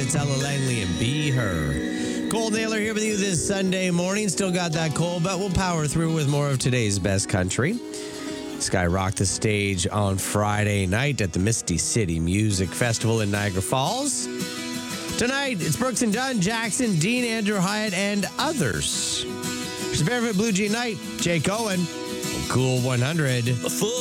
It's Ella Langley and Be Her. Cole Naylor here with you this Sunday morning. Still got that cold, but we'll power through with more of today's best country. Sky rocked the stage on Friday night at the Misty City Music Festival in Niagara Falls. Tonight, it's Brooks and Dunn, Jackson, Dean, Andrew Hyatt, and others. It's Barefoot Blue Jean Night, Jake Owen, Cool 100.